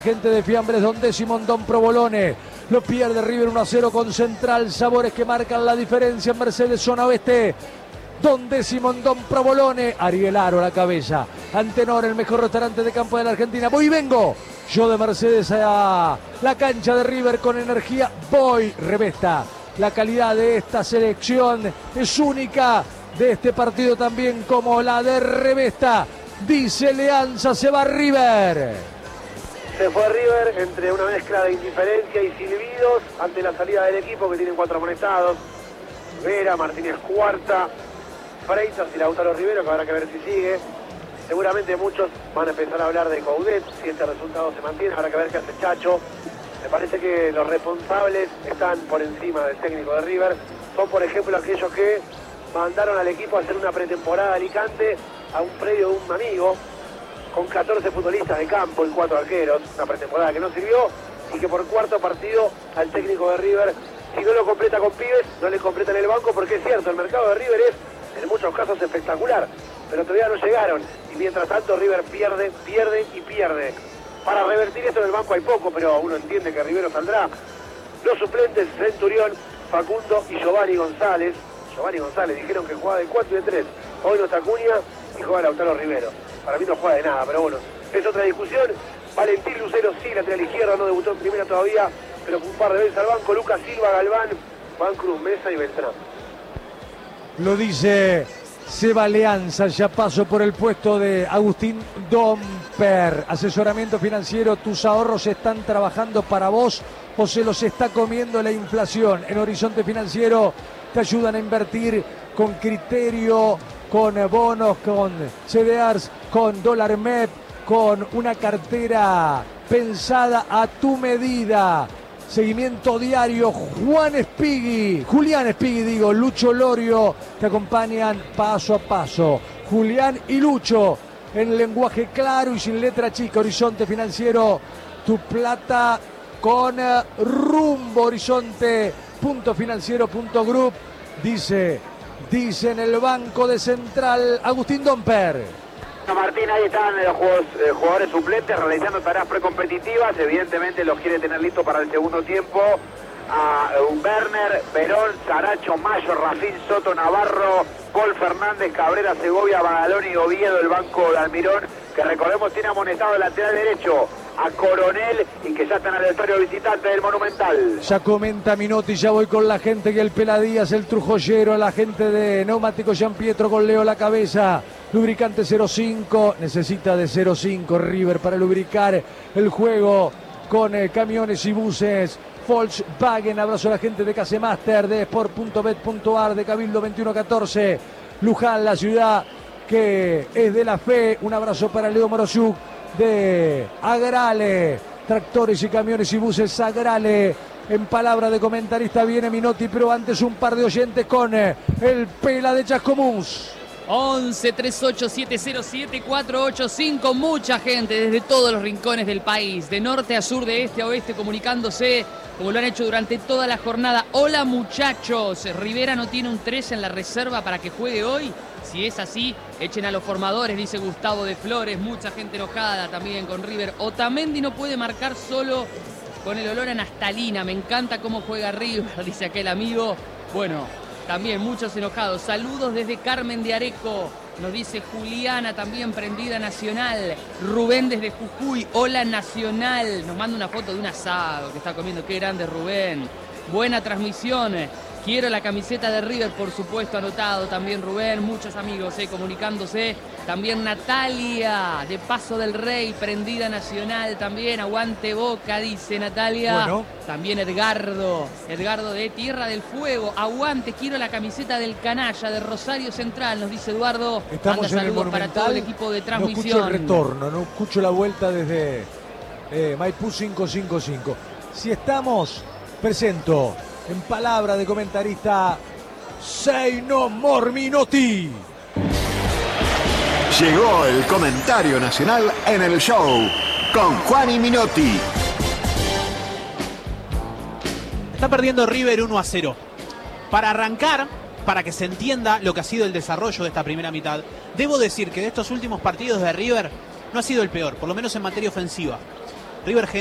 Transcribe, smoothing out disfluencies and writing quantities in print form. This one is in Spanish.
Gente de Fiambres, Don Simón, Don Provolone. Lo pierde River 1-0 con Central. Sabores que marcan la diferencia en Mercedes, zona oeste. Don Simón, Don Provolone. Ariel Aro a la cabeza. Antenor, el mejor restaurante de campo de la Argentina. Voy y vengo. Yo de Mercedes a la cancha de River con energía. Voy. Revesta. La calidad de esta selección es única. De este partido también como la de Revesta. Dice Leanza, se va River. Se fue River entre una mezcla de indiferencia y silbidos ante la salida del equipo, que tienen 4 amonestados. Vera, Martínez Cuarta, Freitas y Lautaro Rivero, que habrá que ver si sigue. Seguramente muchos van a empezar a hablar de Coudet, si este resultado se mantiene, habrá que ver qué hace Chacho. Me parece que los responsables están por encima del técnico de River. Son, por ejemplo, aquellos que mandaron al equipo a hacer una pretemporada a Alicante a un predio de un amigo, con 14 futbolistas de campo y 4 arqueros, una pretemporada que no sirvió, y que por cuarto partido al técnico de River, si no lo completa con pibes, no le completa en el banco, porque es cierto, el mercado de River es en muchos casos espectacular, pero todavía no llegaron, y mientras tanto River pierde, pierde y pierde. Para revertir esto en el banco hay poco, pero uno entiende que Rivero saldrá. Los suplentes, Centurión, Facundo y Giovanni González. Giovanni González dijeron que jugaba de 4 y de 3. Hoy no está Acuña y juega Lautaro Rivero. Para mí no juega de nada, pero bueno, es otra discusión. Valentín Lucero sí, lateral izquierda, no debutó en primera todavía, pero un par de veces al banco. Lucas Silva, Galván, Juan Cruz, Mesa y Beltrán. Lo dice Seba Leanza, ya paso por el puesto de Agustín Domper. Asesoramiento financiero, tus ahorros están trabajando para vos o se los está comiendo la inflación. En Horizonte Financiero te ayudan a invertir con criterio, con bonos, con CDRs, con dólar MEP, con una cartera pensada a tu medida. Seguimiento diario, Julián Spighi, Lucho Lorio, te acompañan paso a paso. Julián y Lucho, en lenguaje claro y sin letra chica. Horizonte Financiero, tu plata con rumbo. Horizonte.financiero.group, dice en el banco de Central, Agustín Domper. Martín, ahí están los jugadores suplentes realizando tareas precompetitivas. Evidentemente los quiere tener listos para el segundo tiempo. A Werner, Verón, Saracho, Mayo, Rafín, Soto, Navarro, Paul Fernández, Cabrera, Segovia, Badalón y Oviedo, el banco de Almirón, que recordemos tiene amonestado el lateral derecho a Coronel y que ya están al vestuario visitante del Monumental. Ya comenta Minotti, ya voy con la gente que el Peladías, el Trujollero, la gente de Neumático Gian Pietro con Leo a la cabeza. Lubricante 05, necesita de 05 River para lubricar el juego con camiones y buses. Volkswagen, abrazo a la gente de Casemaster, de Sport.bet.ar, de Cabildo 2114. Luján, la ciudad que es de la fe. Un abrazo para Leo Morosuk de Agrale, tractores y camiones y buses Agrale. En palabra de comentarista viene Minotti, pero antes un par de oyentes con el Pela de Chascomús. 11 38 707 485. Mucha gente desde todos los rincones del país, de norte a sur, de este a oeste, comunicándose como lo han hecho durante toda la jornada. Hola muchachos, Rivera no tiene un 3 en la reserva para que juegue hoy. Si es así, echen a los formadores, dice Gustavo de Flores. Mucha gente enojada también con River. Otamendi no puede marcar solo con el olor a naftalina. Me encanta cómo juega River, dice aquel amigo. Bueno, también muchos enojados. Saludos desde Carmen de Areco, nos dice Juliana, también prendida Nacional. Rubén desde Jujuy, hola Nacional. Nos manda una foto de un asado que está comiendo. Qué grande Rubén. Buena transmisión. Quiero la camiseta de River, por supuesto, anotado también Rubén. Muchos amigos comunicándose. También Natalia, de Paso del Rey, prendida Nacional también. Aguante Boca, dice Natalia. Bueno. También Edgardo de Tierra del Fuego. Aguante, quiero la camiseta del Canalla, de Rosario Central, nos dice Eduardo. Estamos Manda en el saludos para todo el equipo de transmisión. No escucho el retorno, no escucho la vuelta desde Maipú 555. Si estamos, presento en palabra de comentarista Seino Morminotti. Llegó el comentario nacional en el show con Juan y Minotti. Está perdiendo River 1-0. Para arrancar, para que se entienda lo que ha sido el desarrollo de esta primera mitad, debo decir que de estos últimos partidos de River no ha sido el peor, por lo menos en materia ofensiva. River